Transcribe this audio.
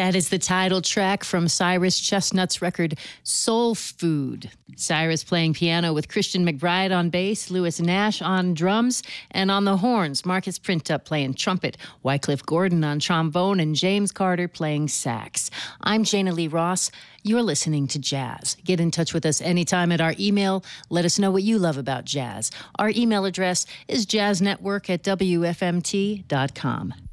That is the title track from Cyrus Chestnut's record, Soul Food. Cyrus playing piano with Christian McBride on bass, Lewis Nash on drums, and on the horns, Marcus Printup playing trumpet, Wycliffe Gordon on trombone, and James Carter playing sax. I'm Jana Lee Ross. You're listening to Jazz. Get in touch with us anytime at our email. Let us know what you love about jazz. Our email address is jazznetwork@wfmt.com.